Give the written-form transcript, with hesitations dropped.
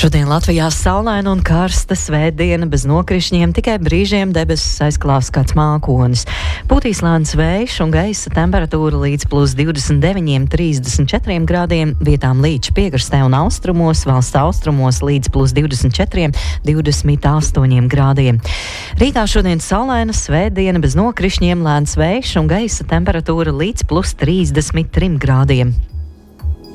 Šodien Latvijā saulaina un karsta svētdiena bez nokrišņiem, tikai brīžiem debesis aizklās kāds mākonis. Pūtīs lēns vējš un gaisa temperatūra līdz plus 29–34 grādiem, vietām līdz piekrastē un austrumos, valsts austrumos līdz plus 24–28 grādiem. Rītā šodien saulaina svētdiena bez nokrišņiem, lēns vējš un gaisa temperatūra līdz plus 33 grādiem.